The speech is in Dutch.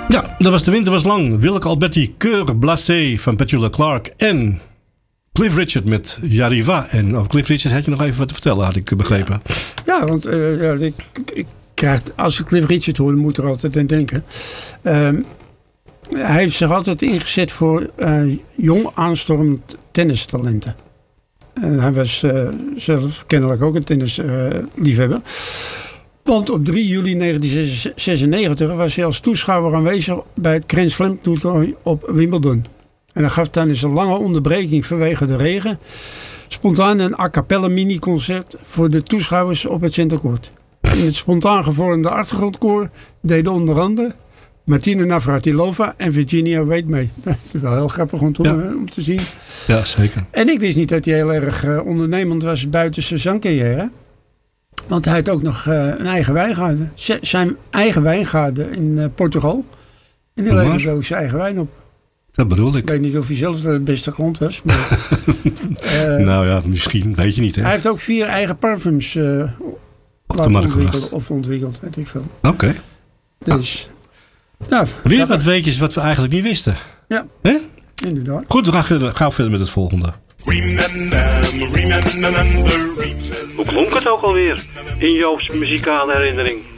Ja, dat was De Winter Was Lang. Willeke Alberti, Cœur Blasé van Petula Clark en Cliff Richard met Yariva. En over Cliff Richard had je nog even wat te vertellen, had ik begrepen. Ja, want ik krijg, als ik Cliff Richard hoor, moet ik er altijd aan denken. Hij heeft zich altijd ingezet voor jong aanstormend tennistalenten. Hij was zelf kennelijk ook een tennisliefhebber. Want op 3 juli 1996 was hij als toeschouwer aanwezig bij het Grand Slam toernooi op Wimbledon. En hij gaf tijdens een lange onderbreking vanwege de regen spontaan een a cappella mini-concert voor de toeschouwers op het Centercourt. In het spontaan gevormde achtergrondkoor deden onder andere Martina Navratilova en Virginia Wade mee. Dat is wel heel grappig om te zien. Ja, zeker. En ik wist niet dat hij heel erg ondernemend was buiten zijn zangcarrière. Want hij had ook nog een eigen wijngaarden. Zijn eigen wijngaarden in Portugal. En die leverde zo zijn eigen wijn op. Dat bedoel ik. Ik weet niet of hij zelf de beste klant was. Maar, nou ja, misschien. Weet je niet. Hè? Hij heeft ook 4 eigen parfums ontwikkeld. Weet ik veel. Oké. Dus. Nou, weer wat weetjes wat we eigenlijk niet wisten. Ja, inderdaad. Goed, we gaan verder met het volgende. Hoe klonk het ook alweer in Joop's muzikale herinnering?